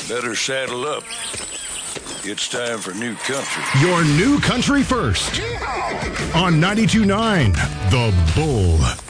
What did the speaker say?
Better saddle up. It's time for new country. Your new country first. On 92.9 The Bull.